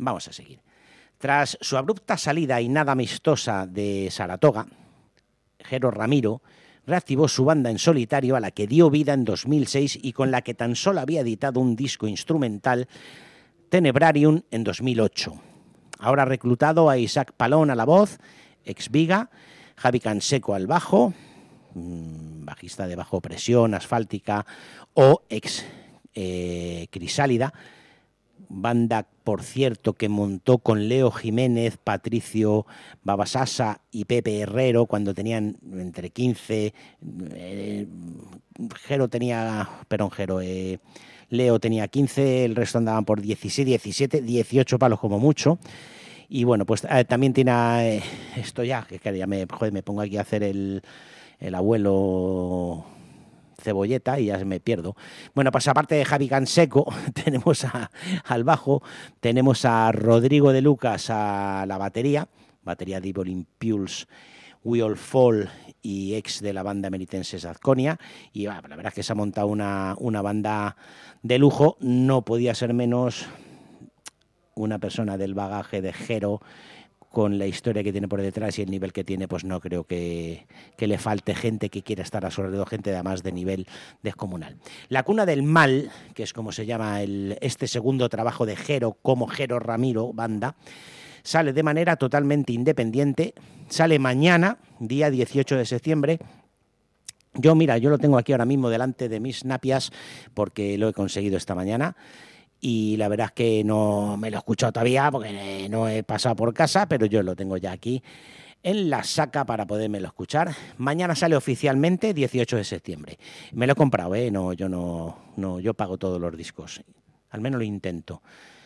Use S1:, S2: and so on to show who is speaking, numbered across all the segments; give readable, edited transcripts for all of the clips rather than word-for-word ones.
S1: Vamos a seguir. Tras su abrupta salida y nada amistosa de Saratoga, Jero Ramiro reactivó su banda en solitario, a la que dio vida en 2006 y con la que tan solo había editado un disco instrumental, Tenebrarium, en 2008. Ahora ha reclutado a Isaac Palón a la voz, ex Viga, Javi Canseco al bajo, bajista de bajo presión, Asfáltica, o ex Crisálida, banda, por cierto, que montó con Leo Jiménez, Patricio Babasasa y Pepe Herrero cuando tenían entre 15... Leo tenía 15, el resto andaban por 16, 17, 18 palos como mucho. Y bueno, pues también tiene esto ya, que ya me pongo aquí a hacer el abuelo cebolleta y ya me pierdo. Bueno, pues aparte de Javi Canseco, tenemos al bajo, tenemos a Rodrigo de Lucas a la batería Devil Impulse, We All Fall y ex de la banda meritense Azconia. Y la verdad es que se ha montado una banda de lujo. No podía ser menos una persona del bagaje de Jero, con la historia que tiene por detrás y el nivel que tiene, pues no creo que le falte gente que quiera estar a su alrededor, gente además de nivel descomunal. La Cuna del Mal, que es como se llama este segundo trabajo de Jero como Jero Ramiro Banda, sale de manera totalmente independiente, sale mañana, día 18 de septiembre. Yo lo tengo aquí ahora mismo delante de mis napias porque lo he conseguido esta mañana. Y la verdad es que no me lo he escuchado todavía porque no he pasado por casa, pero yo lo tengo ya aquí en la saca para podérmelo escuchar. Mañana sale oficialmente, 18 de septiembre. Me lo he comprado, yo pago todos los discos. Al menos lo intento.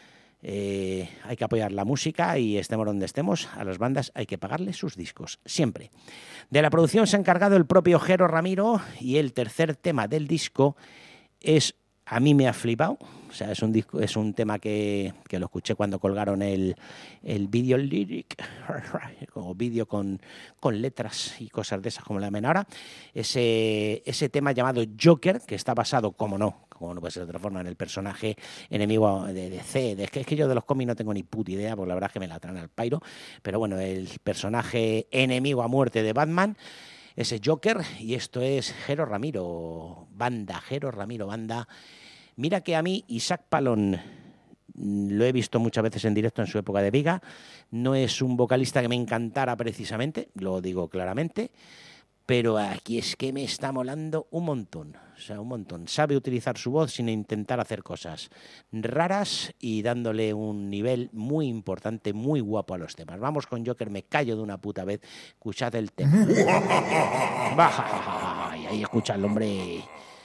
S1: Hay que apoyar la música y estemos donde estemos, a las bandas hay que pagarles sus discos, siempre. De la producción se ha encargado el propio Jero Ramiro y el tercer tema del disco es A mí me ha flipado. O sea, es un tema que lo escuché cuando colgaron el vídeo lyric, como vídeo con letras y cosas de esas, como la llaman ahora. Ese tema llamado Joker, que está basado, como no puede ser de otra forma, en el personaje enemigo de DC. Es que yo de los cómics no tengo ni puta idea, porque la verdad es que me la traen al pairo. Pero bueno, el personaje enemigo a muerte de Batman, ese Joker, y esto es Jero Ramiro Banda. Mira que a mí Isaac Palón lo he visto muchas veces en directo en su época de Viga. No es un vocalista que me encantara precisamente, lo digo claramente, pero aquí es que me está molando un montón. O sea, un montón. Sabe utilizar su voz sin intentar hacer cosas raras y dándole un nivel muy importante, muy guapo a los temas. Vamos con Joker, me callo de una puta vez. Escuchad el tema. Baja, y ahí escuchadlo, hombre.